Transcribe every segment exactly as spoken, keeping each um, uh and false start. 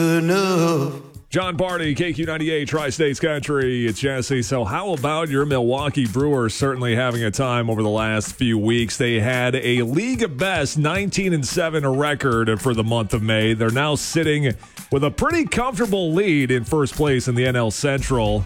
enough. John Barney, K Q ninety-eight, Tri-States Country. It's Jesse. So how about your Milwaukee Brewers certainly having a time over the last few weeks? They had a league best nineteen and seven record for the month of May. They're now sitting with a pretty comfortable lead in first place in the N L Central.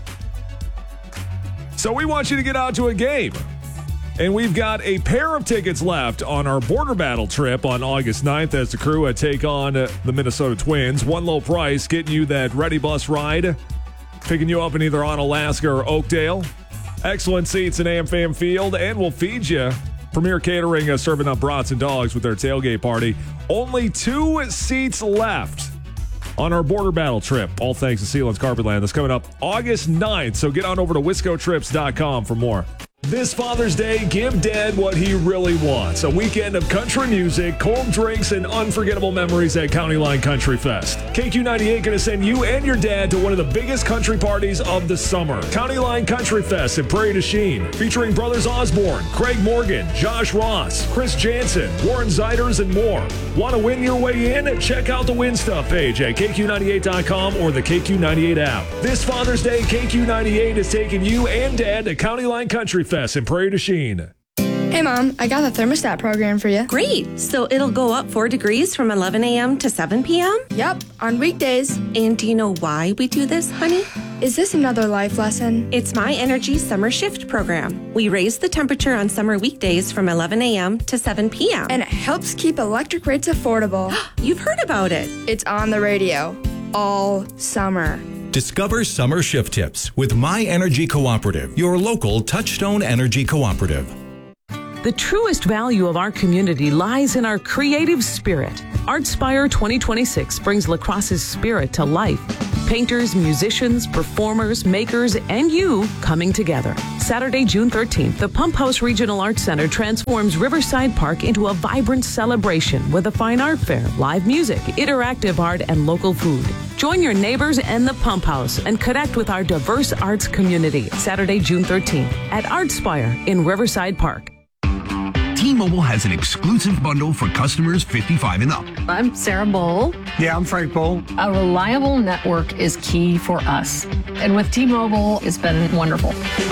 So we want you to get out to a game. And we've got a pair of tickets left on our border battle trip on August ninth as the Crew take on uh, the Minnesota Twins. One low price, getting you that ready bus ride, picking you up in either Onalaska or Oakdale. Excellent seats in AmFam Field, and we'll feed you. Premier Catering uh, serving up brats and dogs with their tailgate party. Only two seats left on our border battle trip, all thanks to Sealands Carpetland. That's coming up August ninth, so get on over to wisco trips dot com for more. This Father's Day, give Dad what he really wants. A weekend of country music, cold drinks, and unforgettable memories at County Line Country Fest. K Q ninety-eight going to send you and your dad to one of the biggest country parties of the summer. County Line Country Fest at Prairie du Chien, featuring Brothers Osborne, Craig Morgan, Josh Ross, Chris Jansen, Warren Zeiders, and more. Want to win your way in? Check out the Win Stuff page at K Q ninety-eight dot com or the K Q ninety-eight app. This Father's Day, K Q ninety-eight is taking you and Dad to County Line Country Fest in Prairie du Chien. Hey, Mom, I got the thermostat program for you. Great. So it'll go up four degrees from eleven a.m. to seven p.m.? Yep, on weekdays. And do you know why we do this, honey? Is this another life lesson? It's My Energy Summer Shift program. We raise the temperature on summer weekdays from eleven a.m. to seven p.m. And it helps keep electric rates affordable. You've heard about it. It's on the radio all summer. Discover summer shift tips with My Energy Cooperative, your local Touchstone Energy Cooperative. The truest value of our community lies in our creative spirit. ArtSpire twenty twenty-six brings La Crosse's spirit to life. Painters, musicians, performers, makers, and you coming together. Saturday, June thirteenth, the Pump House Regional Arts Center transforms Riverside Park into a vibrant celebration with a fine art fair, live music, interactive art, and local food. Join your neighbors and the Pump House and connect with our diverse arts community. Saturday, June thirteenth at ArtSpire in Riverside Park. T-Mobile has an exclusive bundle for customers fifty-five and up. I'm Sarah Bowl. Yeah, I'm Frank Bowl. A reliable network is key for us. And with T-Mobile, it's been wonderful.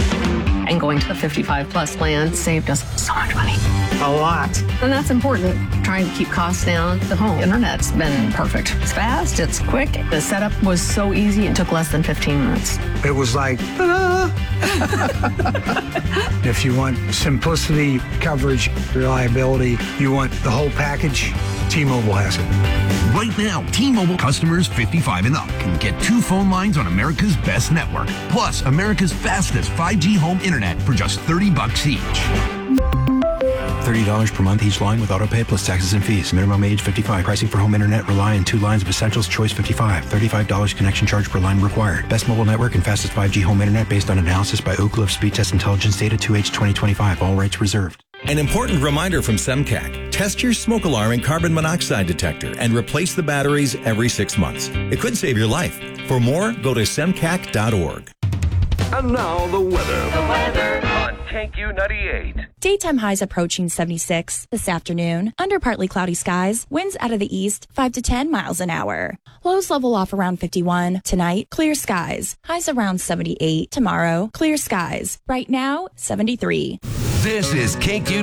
And going to the fifty-five plus plan saved us so much money. A lot. And that's important. Trying to keep costs down. The home internet's been perfect. It's fast, it's quick. The setup was so easy, it took less than fifteen minutes. It was like, ta-da! If you want simplicity, coverage, reliability, you want the whole package, T-Mobile has it. Right now, T-Mobile customers fifty-five and up can get two phone lines on America's best network, plus America's fastest five G home internet for just thirty bucks each. thirty dollars per month each line with autopay plus taxes and fees. Minimum age fifty-five. Pricing for home internet rely on two lines of Essentials Choice fifty-five. thirty-five dollars connection charge per line required. Best mobile network and fastest five G home internet based on analysis by Oak Cliff Speed Test Intelligence data two H twenty twenty-five. All rights reserved. An important reminder from SEMCAC. Test your smoke alarm and carbon monoxide detector and replace the batteries every six months. It could save your life. For more, go to semcac dot org. And now the weather. The weather on K Q ninety-eight. Daytime highs approaching seventy-six this afternoon. Under partly cloudy skies. Winds out of the east, five to ten miles an hour. Lows level off around fifty-one. Tonight, clear skies. Highs around seventy-eight. Tomorrow, clear skies. Right now, seventy-three. This is K Q